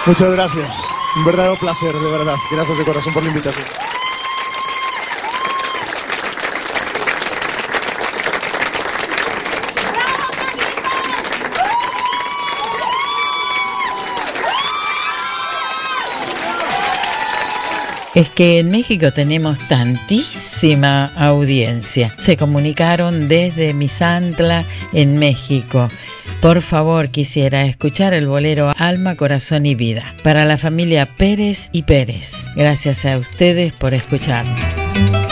Muchas gracias. Un verdadero placer, de verdad. Gracias de corazón por la invitación. Es que en México tenemos tantísima audiencia. Se comunicaron desde Misantla, en México. Por favor, quisiera escuchar el bolero Alma, Corazón y Vida para la familia Pérez y Pérez. Gracias a ustedes por escucharnos.